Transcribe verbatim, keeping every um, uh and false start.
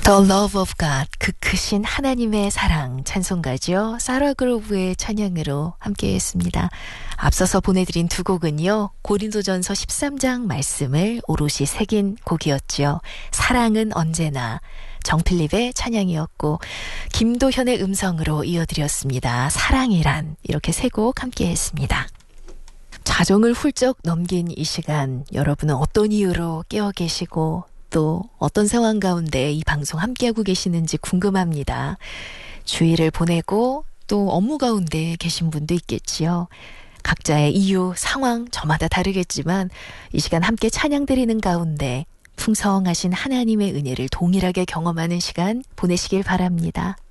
The Love of God, 그 크신 하나님의 사랑 찬송가죠. 사라 그로브의 찬양으로 함께했습니다. 앞서서 보내드린 두 곡은요, 고린도전서 십삼 장 말씀을 오롯이 새긴 곡이었죠. 사랑은 언제나, 정필립의 찬양이었고, 김도현의 음성으로 이어드렸습니다. 사랑이란, 이렇게 세 곡 함께했습니다. 자정을 훌쩍 넘긴 이 시간, 여러분은 어떤 이유로 깨어 계시고 또 어떤 상황 가운데 이 방송 함께하고 계시는지 궁금합니다. 주일을 보내고 또 업무 가운데 계신 분도 있겠지요. 각자의 이유, 상황 저마다 다르겠지만 이 시간 함께 찬양 드리는 가운데 풍성하신 하나님의 은혜를 동일하게 경험하는 시간 보내시길 바랍니다.